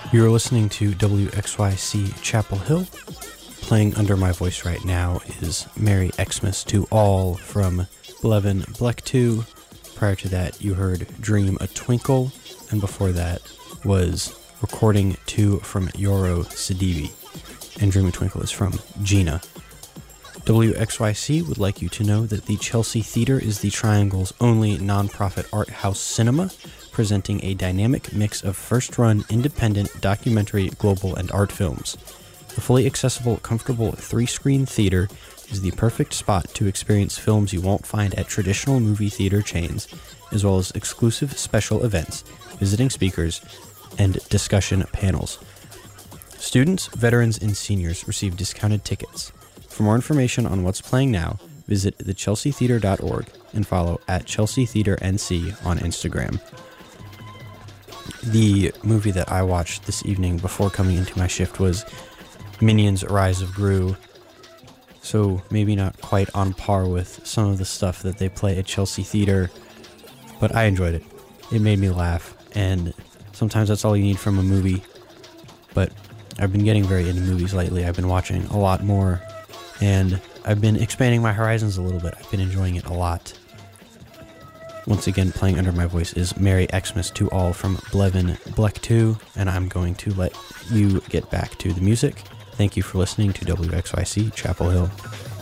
You're listening to WXYC Chapel Hill. Playing under my voice right now is Merry Xmas to All from Blevin Bleck 2. Prior to that, you heard Dream a Twinkle, and before that was Recording 2 from Yoro Sidibe, and Dream a Twinkle is from Gina. WXYC would like you to know that the Chelsea Theater is the Triangle's only nonprofit art house cinema, presenting a dynamic mix of first-run, independent, documentary, global, and art films. The fully accessible, comfortable three-screen theater is the perfect spot to experience films you won't find at traditional movie theater chains, as well as exclusive special events, visiting speakers, and discussion panels. Students, veterans, and seniors receive discounted tickets. For more information on what's playing now, visit thechelseatheater.org and follow at Chelsea Theater NC on Instagram. The movie that I watched this evening before coming into my shift was Minions: Rise of Gru. So maybe not quite on par with some of the stuff that they play at Chelsea Theater, but I enjoyed it. It made me laugh, and sometimes that's all you need from a movie. But I've been getting very into movies lately. I've been watching a lot more, and I've been expanding my horizons a little bit. I've been enjoying it a lot. Once again, playing under my voice is Merry Xmas to All from Blevin Bleck 2, and I'm going to let you get back to the music. Thank you for listening to WXYC Chapel Hill.